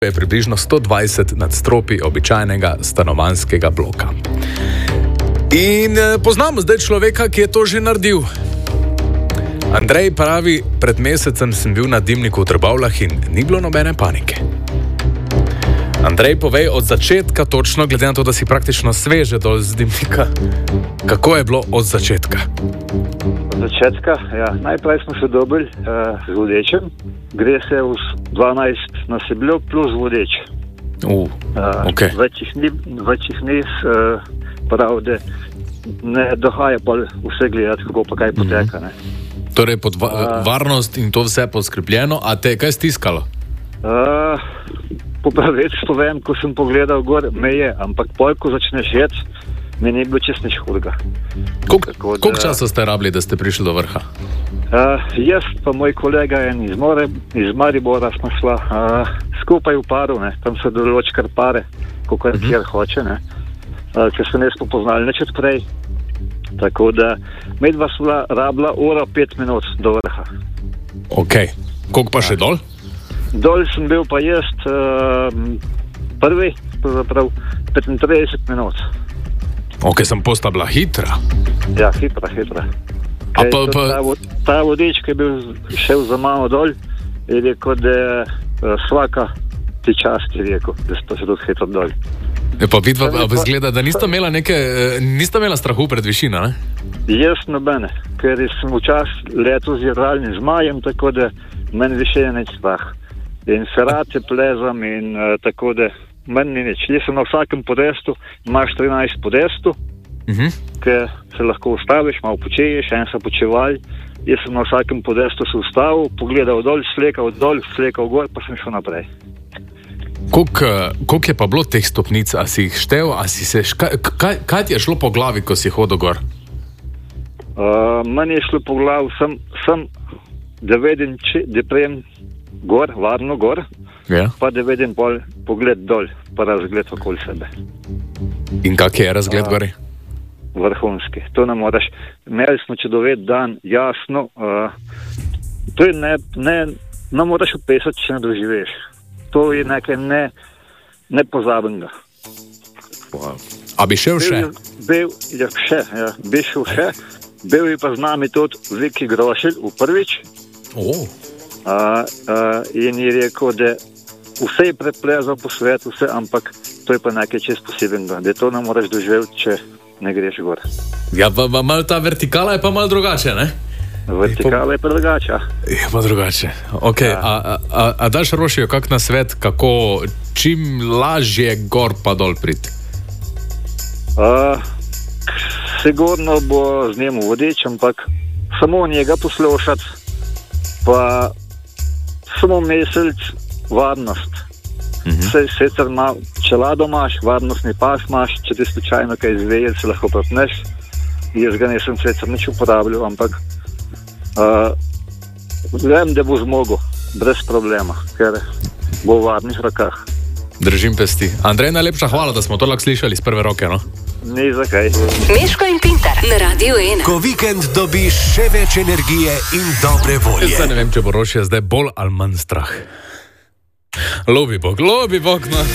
je približno 120 nadstropij običajnega stanovanjskega bloka. In poznamo zdaj človeka, ki je to že naredil. Andrej pravi, pred mesecem sem bil na dimniku v Trbovljah in ni bilo nobene panike. Andrej, povej od začetka točno, glede na to, da si praktično sveže dol z dimnika. Kako je bilo od začetka? Od začetka, ja. Najprej smo se dobili z vodečem. Gre se v 12 nasebljev plus vodeč. Okay. Večjih niz, prav, da ne dohaja pa vse gledati, kako pa kaj poteka. Ne. Torej pod varnost in to vse poskrbljeno, a te je kaj stiskalo? Po pravici povem, ko sem pogledal gor, me je, ampak pol, ko začneš jeti, mi ni bilo čist nič hudega. Koliko časa ste rabili, da ste prišli do vrha? Jaz pa moj kolega iz Maribora smo šla skupaj v paru, ne. Tam se določ kar pare, koliko kjer hoče, ne. Ker se nismo poznali nič odprej. Tako da medva sva rabila uro 5 minut do vrha. Ok. Koliko pa še dol? Dol sem bil pa jaz prvi, pravzaprav 35 minut. Ok, sem posta bila hitra. Ja, hitra. Ta vodič, ki je bil šel za mano dol, je rekel, da svaka ti čast, je rekel, da ste se tudi hitro dol. Pa vidva zgleda, da nista imela strahu pred višino, ne? Jaz nobene, ker sem včasih letel z jadralnim zmajem, tako da meni više je neč strah. In ferate plezam in tako da meni ni nič. Jaz sem na vsakem podestu, imaš 13 podestu, ker se lahko ustaviš, malo počeješ, en se počeval. Jaz sem na vsakem podestu se ustavil, pogledal dol, slekal gor, pa sem šel naprej. Koliko je pa bilo teh stopnic? A si jih štev? Kaj ti je šlo po glavi, ko si hodil gor? Meni je šlo po glavi da vidim, da prejem gor, varno gor, pa da vidim pogled dol, pa razgled okoli sebe. In kak je razgled gori? Vrhunski. To ne moraš. Imeli smo čudovit dan, jasno. To je ne moraš opisati, če ne doživeš. To je nekaj nepozabenega. A bi šel še? Bi šel še. Bil je pa z nami tudi Viki Grošelj v prvič. In je rekel, da vse je preplezal po svetu, ampak to je pa nekaj čist posebnega, da to ne moraš doživeti, če ne greš gor. Ja, pa malo ta vertikala je pa malo drugače, ne? Vertikala je pa drugače. Je pa drugače. Ok, a daš Rošijo kak na svet, kako čim lažje gor pa dol priti? Sigurno bo z njemu vodič, ampak samo njega poslušati, pa samo mesec varnost. Sicer čelado imaš, varnostni pas imaš, če ti slučajno kaj izveje, se lahko prepneš. Jaz ga nisem sicer nič uporabljal, ampak vem, da bo zmogel, brez problema, ker bo v varnih rokah. Držim pesti. Andrej, najlepša hvala, da smo to lahko slišali z prve roke, no? Ni zakaj. Meško in Pintar na Radiu 1. Ko vikend dobiš še več energije in dobre volje. Jaz ne vem, če bo Rošija zdaj bolj ali manj strah. Lobi Bog, no.